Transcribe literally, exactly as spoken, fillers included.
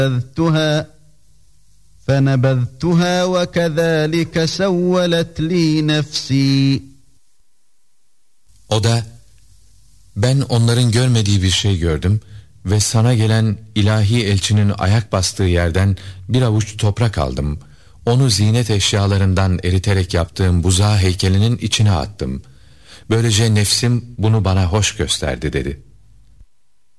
فَنَبَذْتُهَا فَنَبَذْتُهَا وَكَذَٰلِكَ سَوَّلَتْ لِي نَفْسِي. O da, ben onların görmediği bir şey gördüm ve sana gelen ilahi elçinin ayak bastığı yerden bir avuç toprak aldım. Onu zinet eşyalarından eriterek yaptığım buzağı heykelinin içine attım. Böylece nefsim bunu bana hoş gösterdi dedi.